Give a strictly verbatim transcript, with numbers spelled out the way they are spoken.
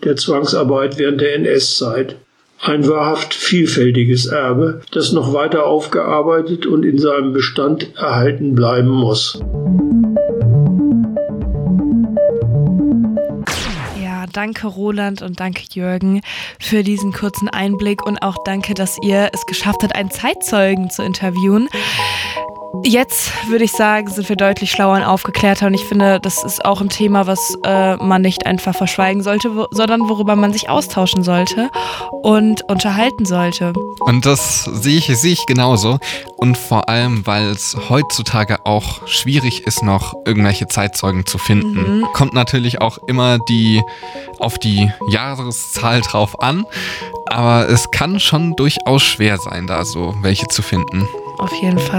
der Zwangsarbeit während der N S-Zeit. Ein wahrhaft vielfältiges Erbe, das noch weiter aufgearbeitet und in seinem Bestand erhalten bleiben muss. Danke Roland und danke Jürgen für diesen kurzen Einblick und auch danke, dass ihr es geschafft habt, einen Zeitzeugen zu interviewen. Jetzt würde ich sagen, sind wir deutlich schlauer und aufgeklärter und ich finde, das ist auch ein Thema, was äh, man nicht einfach verschweigen sollte, wo, sondern worüber man sich austauschen sollte und unterhalten sollte. Und das sehe ich, sehe ich genauso und vor allem, weil es heutzutage auch schwierig ist, noch irgendwelche Zeitzeugen zu finden. Mhm. Kommt natürlich auch immer die auf die Jahreszahl drauf an, aber es kann schon durchaus schwer sein, da so welche zu finden. Auf jeden Fall.